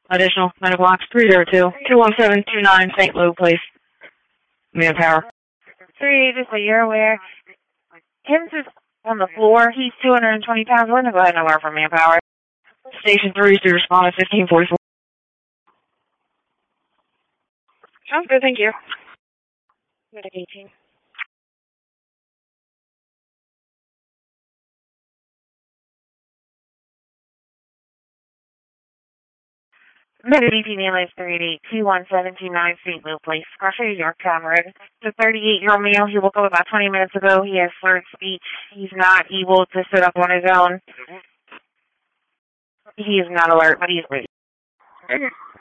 Additional medical box 302-21729 St. Louis, please. Manpower. 3, just so you're aware. Tim's is on the floor. He's 220 pounds. We're going to go ahead and alert for manpower. Station 3 to respond at 1544. Sounds good, thank you. Medic 18. Medic 18, ALS 3821729 St. Louis, please. Russia, York Cameron. The 38-year-old male, he woke up about 20 minutes ago. He has slurred speech. He's not able to sit up on his own. He is not alert, but he's awake.